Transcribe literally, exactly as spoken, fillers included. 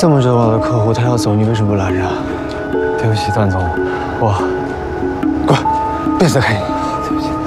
这么热望的客户，他要走，你为什么不拦着？ 对不起，段总，我滚，别再看你。